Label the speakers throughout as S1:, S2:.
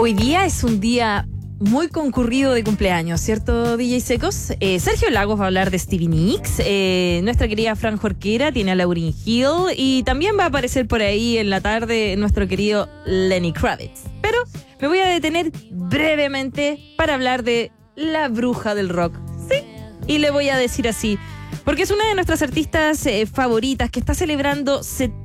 S1: Hoy día es un día muy concurrido de cumpleaños, ¿cierto, DJ Secos? Sergio Lagos va a hablar de Stevie Nicks, nuestra querida Fran Jorquera tiene a Lauryn Hill y también va a aparecer por ahí en la tarde nuestro querido Lenny Kravitz. Pero me voy a detener brevemente para hablar de la bruja del rock. Sí, y le voy a decir así, porque es una de nuestras artistas favoritas que está celebrando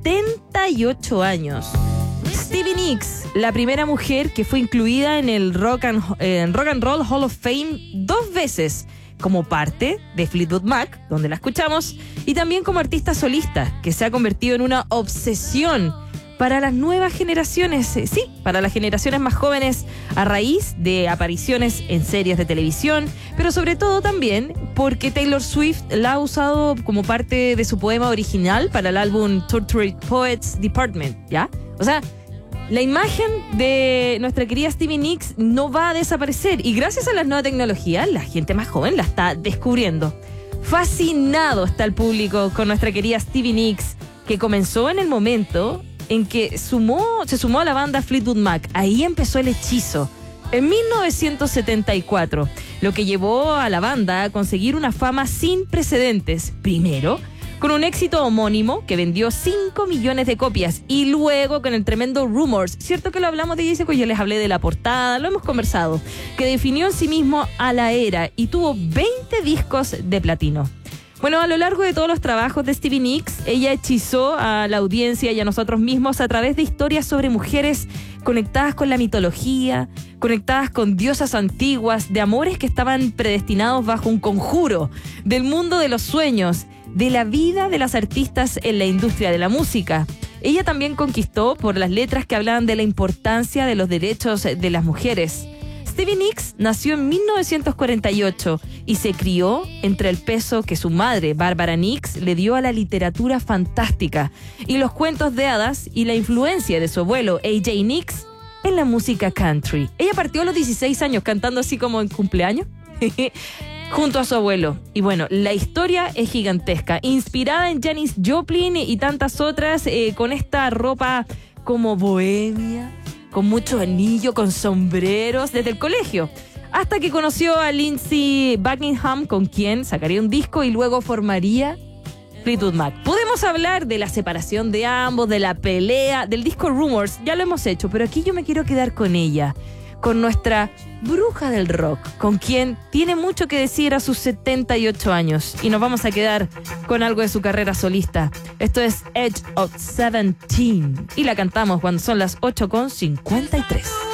S1: 78 años. Stevie Nicks, la primera mujer que fue incluida en el Rock and Roll Hall of Fame 2 veces, como parte de Fleetwood Mac, donde la escuchamos, y también como artista solista, que se ha convertido en una obsesión para las nuevas generaciones, sí, para las generaciones más jóvenes, a raíz de apariciones en series de televisión, pero sobre todo también porque Taylor Swift la ha usado como parte de su poema original para el álbum Tortured Poets Department, ¿ya? O sea, la imagen de nuestra querida Stevie Nicks no va a desaparecer y gracias a las nuevas tecnologías, la gente más joven la está descubriendo. Fascinado está el público con nuestra querida Stevie Nicks, que comenzó en el momento en que se sumó a la banda Fleetwood Mac. Ahí empezó el hechizo, en 1974, lo que llevó a la banda a conseguir una fama sin precedentes. Primero, con un éxito homónimo que vendió 5 millones de copias y luego con el tremendo Rumors, cierto que lo hablamos de Jessica, yo les hablé de la portada, lo hemos conversado, que definió en sí mismo a la era y tuvo 20 discos de platino. Bueno, a lo largo de todos los trabajos de Stevie Nicks, ella hechizó a la audiencia y a nosotros mismos a través de historias sobre mujeres conectadas con la mitología, conectadas con diosas antiguas, de amores que estaban predestinados bajo un conjuro, del mundo de los sueños, de la vida de las artistas en la industria de la música. Ella también conquistó por las letras que hablaban de la importancia de los derechos de las mujeres. Stevie Nicks nació en 1948 y se crió entre el peso que su madre, Barbara Nicks, le dio a la literatura fantástica y los cuentos de hadas y la influencia de su abuelo, A.J. Nicks, en la música country. Ella partió a los 16 años cantando así como en cumpleaños junto a su abuelo. Y bueno, la historia es gigantesca, inspirada en Janis Joplin y tantas otras, con esta ropa como bohemia, con mucho anillo, con sombreros, desde el colegio, hasta que conoció a Lindsey Buckingham, con quien sacaría un disco y luego formaría Fleetwood Mac. Podemos hablar de la separación de ambos, de la pelea, del disco Rumors, ya lo hemos hecho, pero aquí yo me quiero quedar con ella, con nuestra bruja del rock, con quien tiene mucho que decir a sus 78 años. Y nos vamos a quedar con algo de su carrera solista. Esto es Edge of 17 y la cantamos cuando son las 8:53.